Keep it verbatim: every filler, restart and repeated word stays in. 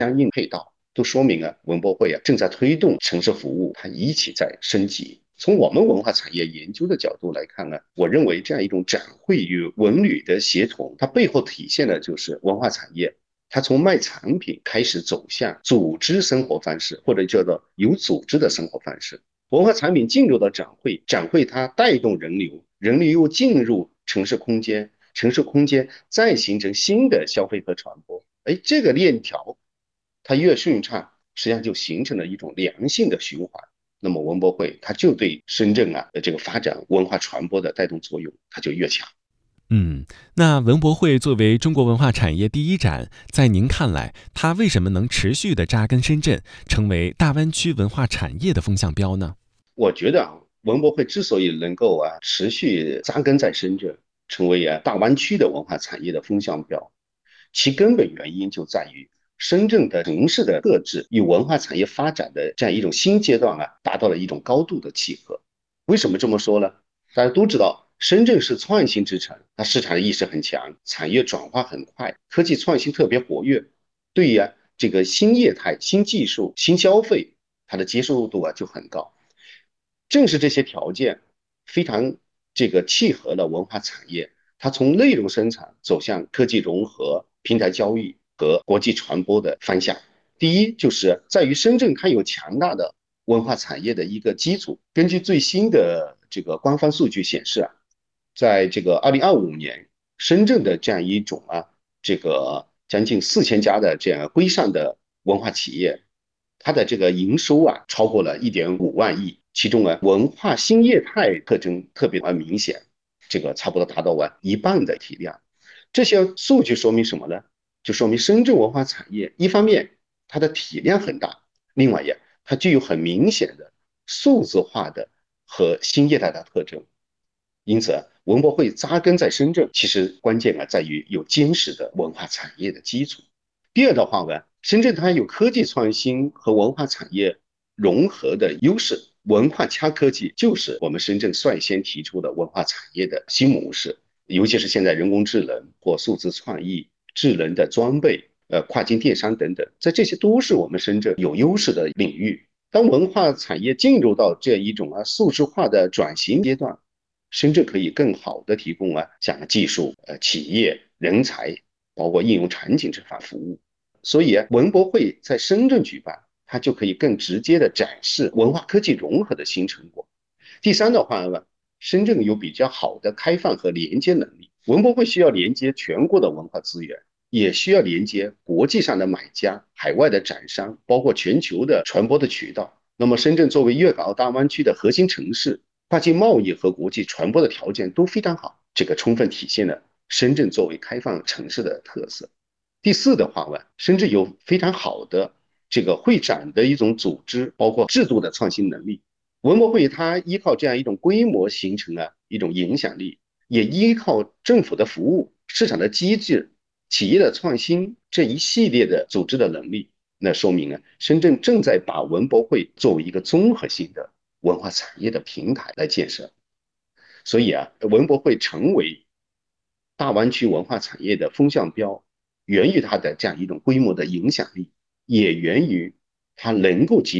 相应配套，都说明啊，文博会啊正在推动城市服务，它一起在升级。从我们文化产业研究的角度来看呢，我认为这样一种展会与文旅的协同，它背后体现的就是文化产业，它从卖产品开始走向组织生活方式，或者叫做有组织的生活方式。文化产品进入到展会，展会它带动人流，人流又进入城市空间，城市空间再形成新的消费和传播。哎，这个链条它越顺畅，实际上就形成了一种良性的循环。那么文博会它就对深圳啊的这个发展文化传播的带动作用，它就越强。 嗯，那文博会作为中国文化产业第一展，在您看来，它为什么能持续的扎根深圳，成为大湾区文化产业的风向标呢？ 我觉得啊，文博会之所以能够啊持续扎根在深圳，成为啊大湾区的文化产业的风向标，其根本原因就在于深圳的城市的特质与文化产业发展的这样一种新阶段啊，达到了一种高度的契合。为什么这么说呢？大家都知道，深圳是创新之城，它市场意识很强，产业转化很快，科技创新特别活跃，对于啊这个新业态、新技术、新消费，它的接受度啊就很高。正是这些条件非常这个契合了文化产业，它从内容生产走向科技融合、平台交易和国际传播的方向。第一，就是在于深圳它有强大的文化产业的一个基础。根据最新的这个官方数据显示啊，在这个二零二五年，深圳的这样一种啊，这个将近四千家的这样规上的文化企业，它的这个营收啊超过了一点五万亿，其中啊文化新业态特征特别明显，这个差不多达到完一半的体量。这些数据说明什么呢？就说明深圳文化产业一方面它的体量很大，另外呀它具有很明显的数字化的和新业态的特征。因此啊，文博会扎根在深圳，其实关键啊在于有坚实的文化产业的基础。第二的话呢，深圳它有科技创新和文化产业融合的优势，文化加科技就是我们深圳率先提出的文化产业的新模式，尤其是现在人工智能或数字创意、智能的装备、呃跨境电商等等，在这些都是我们深圳有优势的领域。当文化产业进入到这一种啊数字化的转型阶段，深圳可以更好的提供啊像技术、呃企业、人才，包括应用场景这方服务。所以啊，文博会在深圳举办，它就可以更直接的展示文化科技融合的新成果。第三的话呢，深圳有比较好的开放和连接能力，文博会需要连接全国的文化资源，也需要连接国际上的买家、海外的展商，包括全球的传播的渠道。那么，深圳作为粤港澳大湾区的核心城市，跨境贸易和国际传播的条件都非常好，这个充分体现了深圳作为开放城市的特色。第四的话呢，深圳有非常好的这个会展的一种组织，包括制度的创新能力。文博会它依靠这样一种规模形成了一种影响力，也依靠政府的服务、市场的机制、企业的创新这一系列的组织的能力。那说明呢，深圳正在把文博会作为一个综合性的文化产业的平台来建设。所以啊，文博会成为大湾区文化产业的风向标，源于它的这样一种规模的影响力，也源于它能够集